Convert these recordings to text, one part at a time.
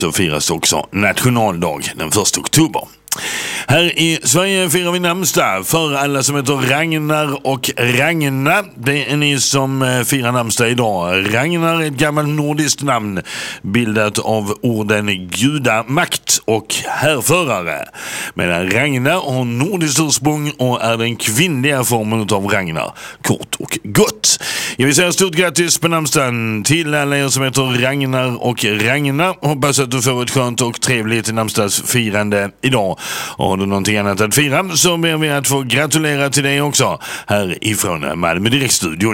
så firas också nationaldag den 1 oktober. Här i Sverige firar vi namnsdag för alla som heter Ragnar och Ragna. Det är ni som firar namnsdag idag. Ragnar är ett gammalt nordiskt namn bildat av orden gudamakt och härförare. Medan Ragna har nordiskt ursprung och är den kvinnliga formen av Ragnar. Kort och gott. Jag vill säga stort grattis på namnsdagen till alla er som heter Ragnar och Ragna. Hoppas att du får ett skönt och trevligt namnsdagsfirande idag. Och har du någonting annat att fira så ber vi att få gratulera till dig också här ifrån Malmö Direktstudion.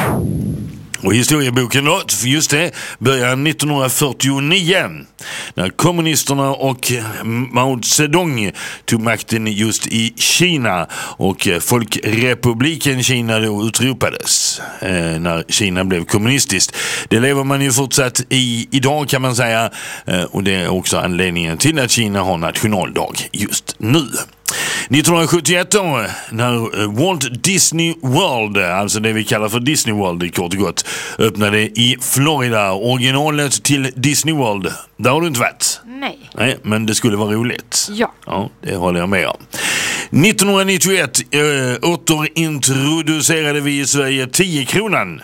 Och historieboken då, just det, börjar 1949 när kommunisterna och Mao Zedong tog makten just i Kina och Folkrepubliken Kina då utropades när Kina blev kommunistiskt. Det lever man ju fortsatt i idag kan man säga, och det är också anledningen till att Kina har nationaldag just nu. 1971 då, när Walt Disney World, alltså det vi kallar för Disney World kort och gott, öppnade i Florida, originalet till Disney World. Där har du inte varit? Nej, men det skulle vara roligt. Ja, det håller jag med om. 1991 återintroducerade vi i Sverige 10-kronan.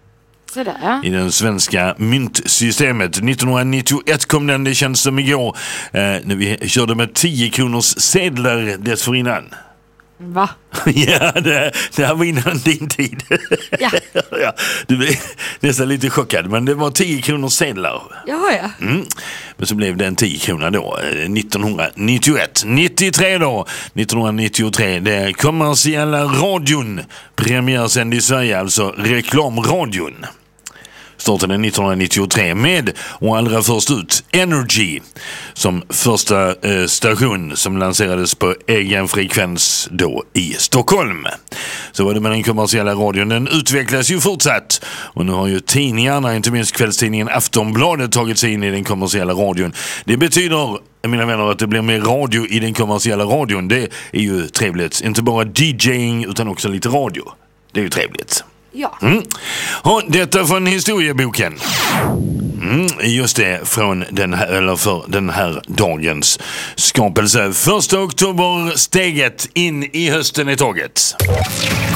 I den svenska myntsystemet. 1991 kom den, det känns som igår, när vi körde med 10 kronors sedlar dessförinnan. Va? Ja, det här var innan din tid. Ja. Ja, du blev nästan lite chockad, men det var 10 kronors sedlar. Jaha, ja. Men så blev det en 10 krona då, 1991. 93 då, 1993, det kommersiella radion premiärsänd i Sverige, alltså reklamradion. Startade 1993 med, och allra först ut, Energy som första station som lanserades på egen frekvens då i Stockholm. Så var det med den kommersiella radion. Den utvecklas ju fortsatt, och nu har ju tidningarna, inte minst kvällstidningen Aftonbladet, tagit sig in i den kommersiella radion. Det betyder, mina vänner, att det blir mer radio i den kommersiella radion. Det är ju trevligt. Inte bara DJing utan också lite radio. Det är ju trevligt. Ja. Och detta från historieboken. Just det, från den här, eller för den här dagens skapelse. 1 oktober, steget in i hösten är taget.